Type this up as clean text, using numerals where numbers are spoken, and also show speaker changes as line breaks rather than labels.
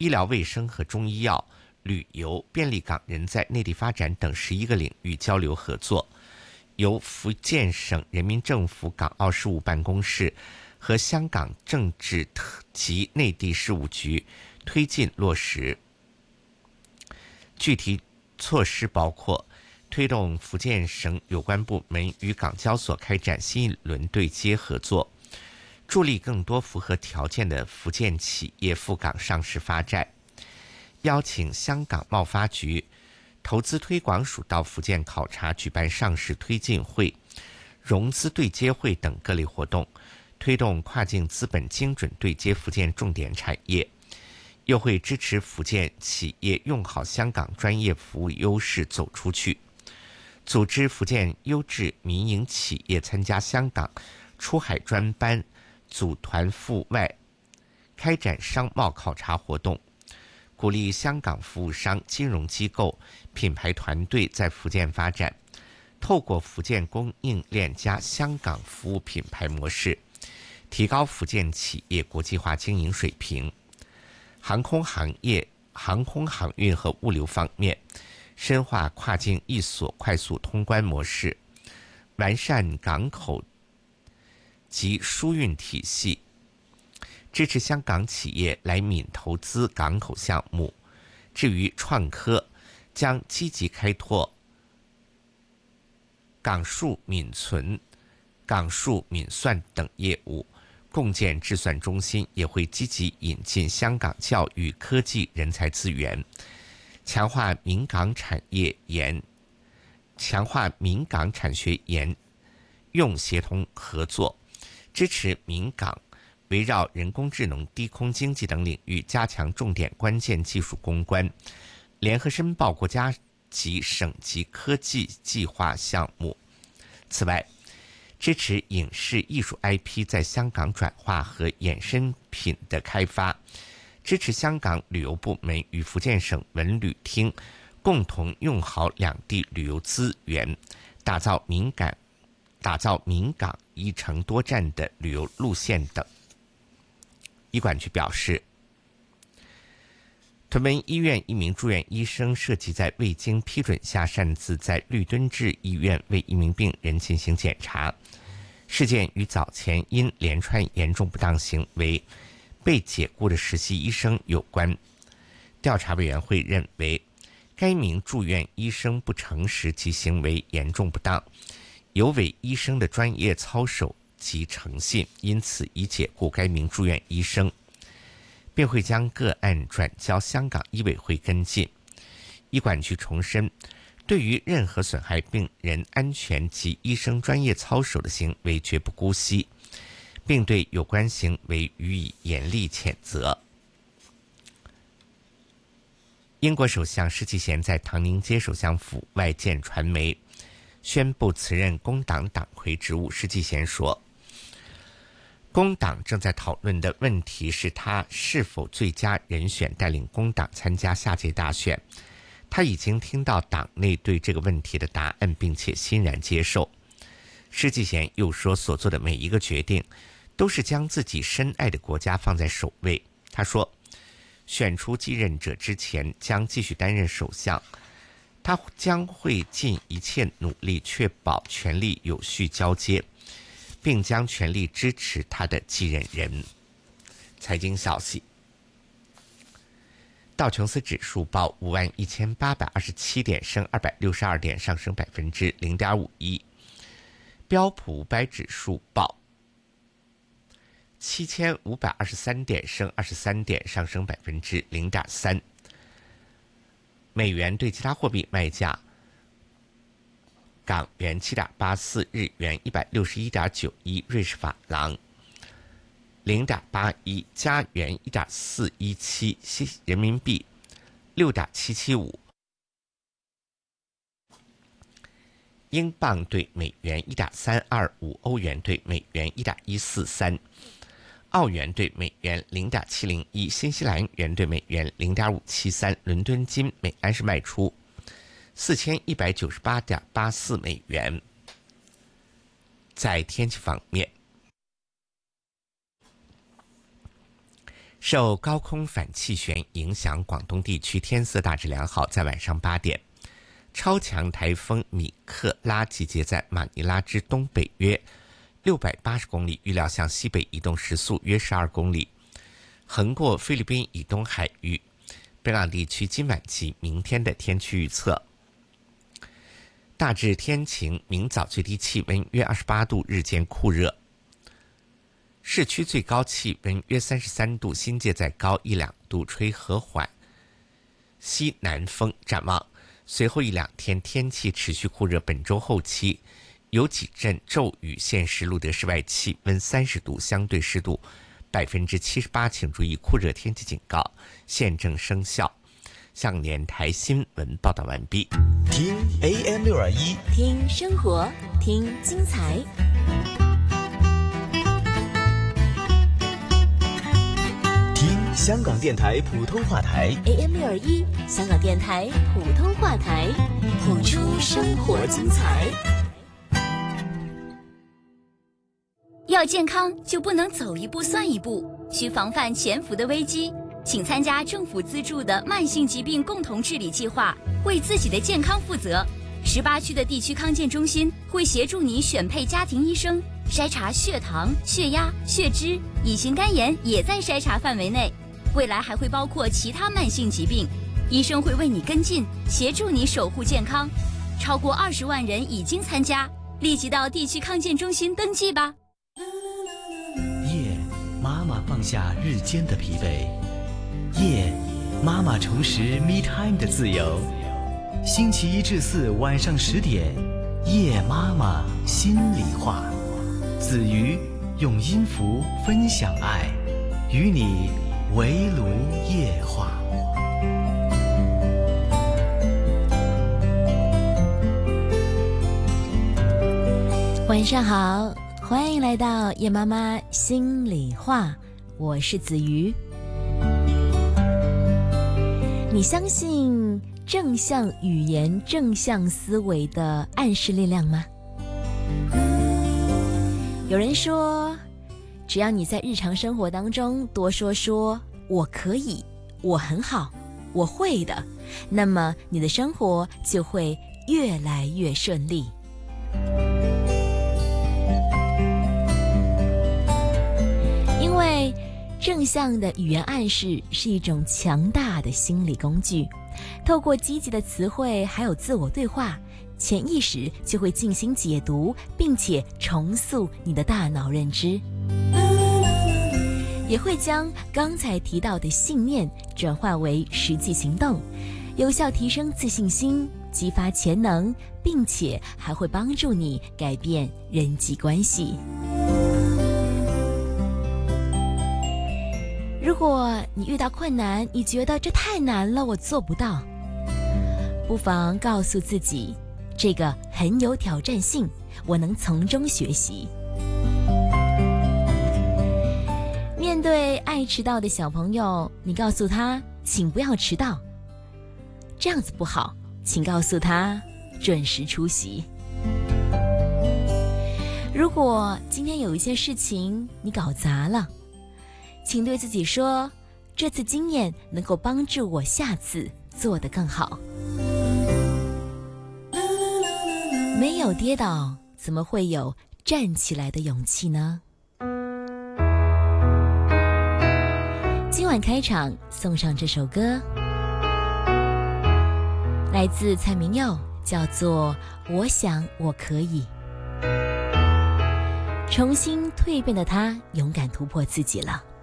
医疗卫生和中医药、旅游、便利港人在内地发展等11个领域交流合作。由福建省人民政府港澳事务办公室和香港政治及内地事务局推进落实。具体措施包括推动福建省有关部门与港交所开展新一轮对接合作，助力更多符合条件的福建企业赴港上市发债，邀请香港贸发局、投资推广署到福建考察，举办上市推进会、融资对接会等各类活动，推动跨境资本精准对接福建重点产业。又会支持福建企业用好香港专业服务优势走出去，组织福建优质民营企业参加香港出海专班，组团赴外开展商贸考察活动，鼓励香港服务商、金融机构、品牌团队在福建发展，透过福建供应链加香港服务品牌模式，提高福建企业国际化经营水平。航空行业、航空航运和物流方面，深化跨境一锁快速通关模式，完善港口及疏运体系，支持香港企业来闽投资港口项目。至于创科，将积极开拓港数闽存、港数闽算等业务，共建智算中心，也会积极引进香港教育科技人才资源，强化闽港产学研用协同合作，支持闽港围绕人工智能、低空经济等领域加强重点关键技术攻关，联合申报国家级、省级科技计划项目。此外，支持影视艺术 IP 在香港转化和衍生品的开发，支持香港旅游部门与福建省文旅厅共同用好两地旅游资源，打造闽港一城多站的旅游路线等。医管局表示，屯门医院一名住院医生涉及在未经批准下擅自在律敦治医院为一名病人进行检查，事件与早前因连串严重不当行为被解雇的实习医生有关。调查委员会认为，该名住院医生不诚实及行为严重不当，有违医生的专业操守及诚信，因此已解雇该名住院医生，并会将个案转交香港医委会跟进。医管局重申，对于任何损害病人安全及医生专业操守的行为绝不姑息，并对有关行为予以严厉谴责。英国首相施纪贤在唐宁街首相府外见传媒，宣布辞任工党党魁职务。施纪贤说，工党正在讨论的问题是他是否最佳人选带领工党参加下届大选。他已经听到党内对这个问题的答案，并且欣然接受。施纪贤又说，所做的每一个决定都是将自己深爱的国家放在首位。他说，选出继任者之前将继续担任首相，他将会尽一切努力确保权力有序交接，并将全力支持他的继任人。财经消息，道琼斯指数报51827点，升262点，上升0.51%。标普500指数报7523点，升23点，上升0.3%。美元对其他货币卖价：港元7.84，日元161.91，瑞士法郎0.81，加元1.417，人民币6.775，英镑对美元1.325，欧元对美元1.143，澳元对美元0.701，新西兰元对美元0.573。伦敦金每安士卖出4198.84美元。在天气方面， 受高空反气旋影响，广东地区天色大致良好。在晚上8点，超强台风米克拉集结在马尼拉之东北约680公里，预料向西北移动，时速约12公里，横过菲律宾以东海域。本港地区今晚及明天的天气预测：大致天晴，明早最低气温约28度，日间酷热。市区最高气温约33度，新界再高1-2度，吹和缓西南风。展望随后1-2天天气持续酷热，本周后期有几阵骤雨，现时录得室外气温30度，相对湿度78%，请注意酷热天气警告现正生效。香港电台新闻报道完毕。
听 AM621，
听生活，听精彩。
听香港电台普通话台
AM621，香港电台普通话台，谱出生活精彩。
要健康就不能走一步算一步，需防范潜伏的危机。请参加政府资助的慢性疾病共同治理计划，为自己的健康负责。18区的地区康健中心会协助你选配家庭医生，筛查血糖、血压、血脂，乙型肝炎也在筛查范围内。未来还会包括其他慢性疾病，医生会为你跟进，协助你守护健康。超过20万人已经参加，立即到地区康健中心登记吧。
夜，妈妈放下日间的疲惫。夜，妈妈重拾 me time 的自由。星期1至4晚上10点，夜妈妈心里话。子瑜用音符分享爱，与你围炉夜话。
晚上好，欢迎来到夜妈妈心里话，我是子瑜。你相信正向语言、正向思维的暗示力量吗？有人说，只要你在日常生活当中多说我可以，我很好，我会的，那么你的生活就会越来越顺利。因为正向的语言暗示是一种强大的心理工具，透过积极的词汇还有自我对话，潜意识就会进行解读，并且重塑你的大脑认知，也会将刚才提到的信念转化为实际行动，有效提升自信心，激发潜能，并且还会帮助你改变人际关系。如果你遇到困难，你觉得这太难了，我做不到，不妨告诉自己，这个很有挑战性，我能从中学习。面对爱迟到的小朋友，你告诉他，请不要迟到，这样子不好，请告诉他准时出席。如果今天有一些事情你搞砸了，请对自己说，这次经验能够帮助我下次做得更好。没有跌倒，怎么会有站起来的勇气呢？今晚开场送上这首歌，来自蔡明佑，叫做《我想我可以》。重新蜕变的他，勇敢突破自己了。